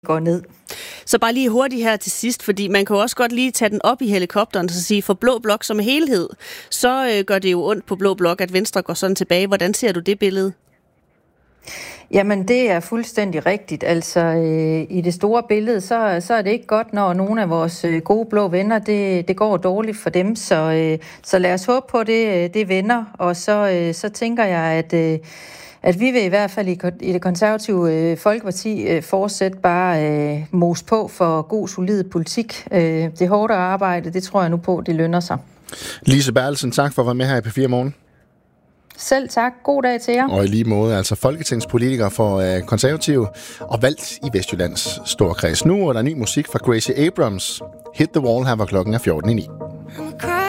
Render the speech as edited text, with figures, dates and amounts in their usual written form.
går ned. Så bare lige hurtigt her til sidst, fordi man kan jo også godt lige tage den op i helikopteren og sige, for Blå Blok som helhed, så gør det jo ondt på Blå Blok, at Venstre går sådan tilbage. Hvordan ser du det billede? Jamen, det er fuldstændig rigtigt. Altså, i det store billede, så er det ikke godt, når nogle af vores gode blå venner, det går dårligt for dem. Så lad os håbe på, det vender. Og så tænker jeg, at vi vil i hvert fald i det konservative Folkeparti fortsætte bare mos på for god, solid politik. Det hårde arbejde, det tror jeg nu på, det lønner sig. Lise Bertelsen, tak for at være med her i P4 Morgen. Selv tak. God dag til jer. Og i lige måde, altså folketingspolitiker for konservative og valgt i Vestjyllands Storkreds. Nu er der ny musik fra Gracie Abrams. Hit the Wall, her var klokken 14:09.